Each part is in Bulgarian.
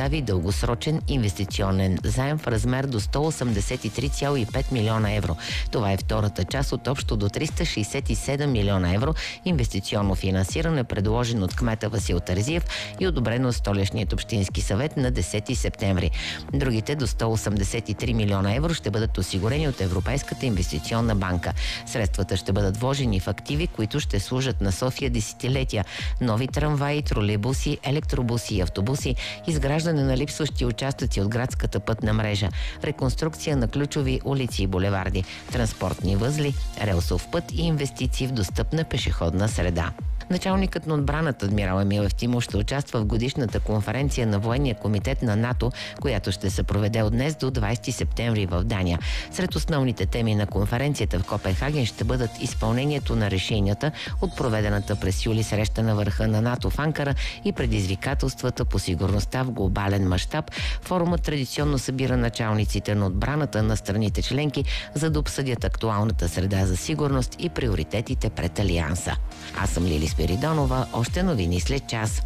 предостави дългосрочен инвестиционен заем в размер до 183,5 милиона евро. Това е втората част от общо до 367 милиона евро инвестиционно финансиране, предложено от кмета Васил Терзиев и одобрено от Столичният общински съвет на 10 септември. Другите до 183 милиона евро ще бъдат осигурени от Европейската инвестиционна банка. Средствата ще бъдат вложени в активи, които ще служат на София десетилетия. Нови трамваи, тролейбуси, електробуси и автобуси, изграждане на липсващи участъци от градската пътна мрежа, реконструкция на ключови улици и булеварди, транспортни възли, релсов път и инвестиции в достъпна пешеходна среда. Началникът на отбраната адмирал Емил Евтимов ще участва в годишната конференция на Военния комитет на НАТО, която ще се проведе от днес до 20 септември в Дания. Сред основните теми на конференцията в Копенхаген ще бъдат изпълнението на решенията от проведената през юли среща на върха на НАТО в Анкара и предизвикателствата по сигурността в глобален мащаб. Форумът традиционно събира началниците на отбраната на страните членки, за да обсъдят актуалната среда за сигурност и приоритетите пред Алианса. Аз съм Лили Спиридонова. Още новини след час.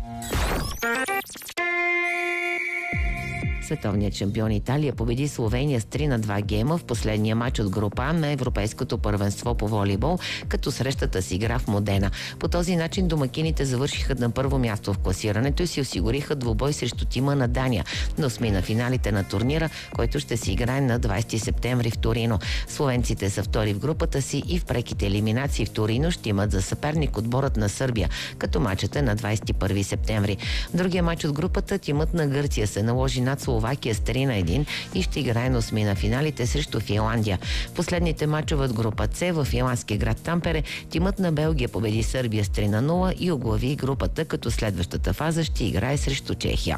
Световният шампион Италия победи Словения с 3-2 гейма в последния матч от група А на Европейското първенство по волейбол, като срещата си игра в Модена. По този начин домакините завършиха на първо място в класирането и си осигуриха двубой срещу тима на Дания на осмина финалите на турнира, който ще се играе на 20 септември в Торино. Словенците са втори в групата си и в преките елиминации в Торино ще имат за съперник отборът на Сърбия, като матчът е на 21 септември. В другия матч от групата тимът на Гърция се наложи над Словакия с 3-1 и ще играе на осмина финалите срещу Финландия. В последните мачове от група С в финландския град Тампере тимът на Белгия победи Сърбия с 3-0 и оглави групата, като следващата фаза ще играе срещу Чехия.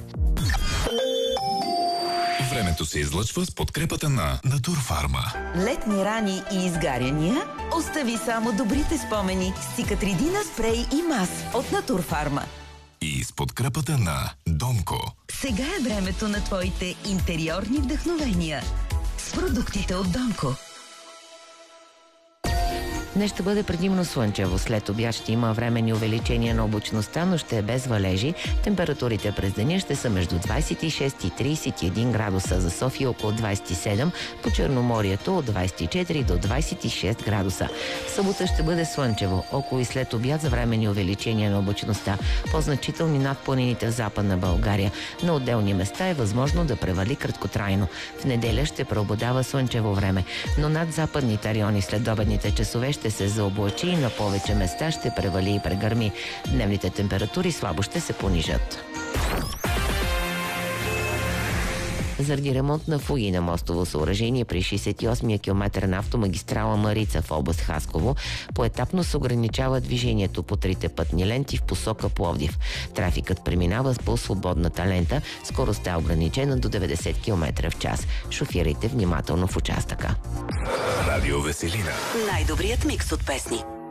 Времето се излъчва с подкрепата на Натурфарма. Летни рани и изгаряния? Остави само добрите спомени с Цикатридина спрей и мас от Натурфарма. И с подкрепата на Донко. Сега е времето на твоите интериорни вдъхновения с продуктите от Донко. Днес ще бъде предимно слънчево. След обяд ще има временни увеличения на облачността, но ще е без валежи. Температурите през деня ще са между 26 и 31 градуса. За София около 27, по Черноморието от 24 до 26 градуса. В събота ще бъде слънчево. Около и след обяд за временни увеличения на облачността. По-значителни над планините в Западна България. На отделни места е възможно да превали краткотрайно. В неделя ще преобладава слънчево време, но над западните райони след обедните часове ще се заоблачи и на повече места ще превали и прегърми. Дневните температури слабо ще се понижат. Заради ремонт на фуги на мостово съоръжение при 68-я километър на автомагистрала Марица в област Хасково, поетапно се ограничава движението по трите пътни ленти в посока Пловдив. Трафикът преминава по свободната лента, скоростта е ограничена до 90 км в час. Шофирайте внимателно в участъка. Радио Веселина. Най-добрият микс от песни.